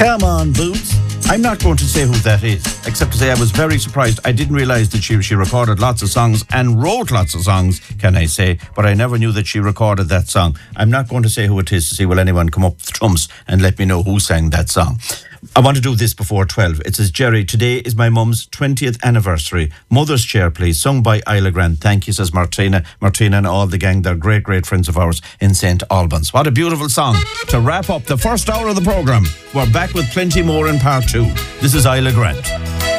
Come on, Boots. I'm not going to say who that is, except to say I was very surprised. I didn't realise that she recorded lots of songs and wrote lots of songs, can I say, but I never knew that she recorded that song. I'm not going to say who it is to see will anyone come up with trumps and let me know who sang that song. I want to do this before 12. It says, Jerry, today is my mum's 20th anniversary. Mother's Chair, please, sung by Isla Grant. Thank you, says Martina and all the gang. They're great, great friends of ours in St. Albans. What a beautiful song to wrap up the first hour of the programme. We're back with plenty more in part 2. This is Isla Grant.